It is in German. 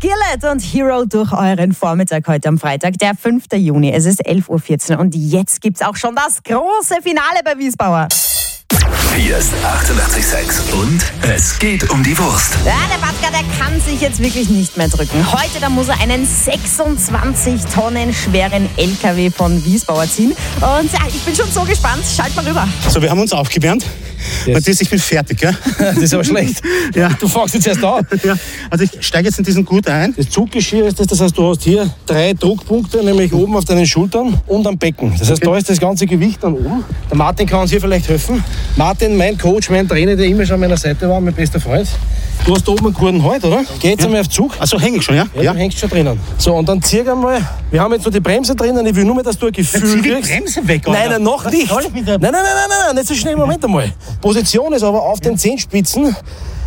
Skillet und Hero durch euren Vormittag heute am Freitag, der 5. Juni. Es ist 11.14 Uhr und jetzt gibt's auch schon das große Finale bei Wiesbauer. Hier ist 88,6 und es geht um die Wurst. Ja, der Batka, der kann sich jetzt wirklich nicht mehr drücken. Heute, da muss er einen 26 Tonnen schweren LKW von Wiesbauer ziehen. Und ja, ich bin schon so gespannt. Schalt mal rüber. So, wir haben uns aufgewärmt. Yes. Matthias, ich bin fertig, gell? Das ist aber schlecht. Ja. Du fängst jetzt erst an. Ja. Also ich steige jetzt in diesen Gurt ein. Das Zuggeschirr ist das heißt, du hast hier 3 Druckpunkte, nämlich oben auf deinen Schultern und am Becken. Das heißt, da ist das ganze Gewicht dann oben. Der Martin kann uns hier vielleicht helfen. Martin, mein Coach, mein Trainer, der immer schon an meiner Seite war, mein bester Freund. Du hast da oben einen guten Halt, oder? Geh jetzt einmal auf Zug. Also häng ich schon, ja? Ja, du hängst schon drinnen. So, und dann zieh einmal. Wir haben jetzt noch die Bremse drinnen. Ich will nur mal, dass du ein Gefühl Zieh die kriegst. Bremse weg, oder? Nein, noch nicht. soll ich mit der- Nein, nicht so schnell. Moment einmal. Position ist aber auf den Zehenspitzen